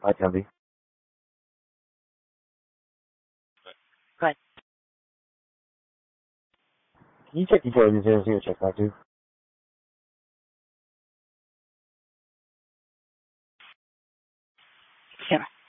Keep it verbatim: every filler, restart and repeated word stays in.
Hi, Tabby. Good. Can you check your and see what check back to? Sure.